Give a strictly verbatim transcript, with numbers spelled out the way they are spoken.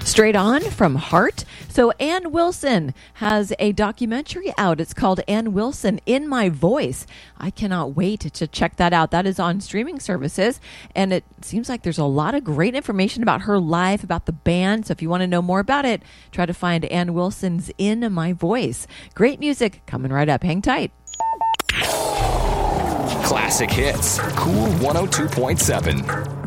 Straight on from Heart. So Ann Wilson has a documentary out. It's called Ann Wilson in My Voice. I cannot wait to check that out. That is on streaming services, and it seems like there's a lot of great information about her life, about the band. So if you want to know more about it, try to find Ann Wilson's In My Voice. Great music coming right up. Hang tight. Classic hits. Cool one oh two point seven.